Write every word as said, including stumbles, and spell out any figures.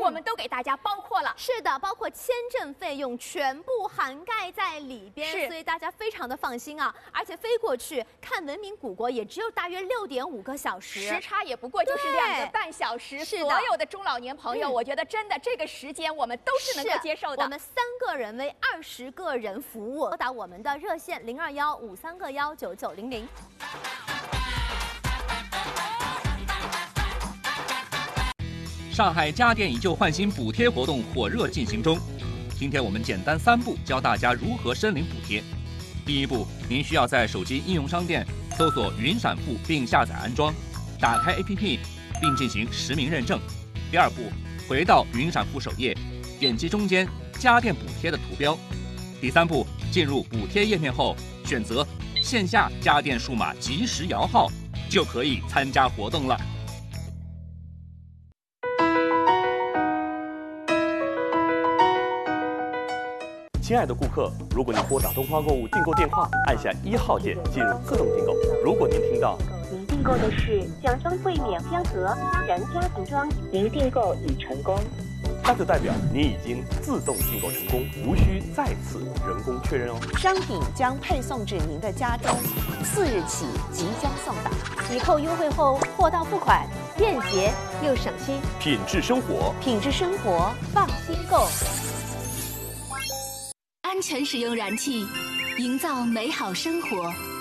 我们都给大家包括了。 是的，包括签证费用全部涵盖在里边， 是， 所以大家非常的放心啊。而且飞过去看文明古国也只有大约六点五个小时， 时差也不过就是两个半小时。 是的， 所有的中老年朋友，嗯、我觉得真的这个时间我们都是能够接受的。 我们三个人为二十个人服务，拨打我们的热线零二幺五三个幺九九零零。 上海家电以旧换新补贴活动火热进行中，今天我们简单三步教大家如何申领补贴。第一步，您需要在手机应用商店搜索云闪付并下载安装，打开 A P P 并进行实名认证。第二步，回到云闪付首页，点击中间家电补贴的图标。第三步，进入补贴页面后，选择线下家电数码即时摇号，就可以参加活动了。 亲爱的顾客，如果您拨打东方购物订购电话，按下一号键进入自动订购。如果您听到您订购的是奖装柜免香盒家人家庭装，您订购已成功， 那就代表您已经自动订购成功，无需再次人工确认哦。 商品将配送至您的家中，四日起即将送达。 抵扣优惠后，货到付款，便捷又省心。 品质生活， 品质生活，放心购。 安全使用燃气，营造美好生活。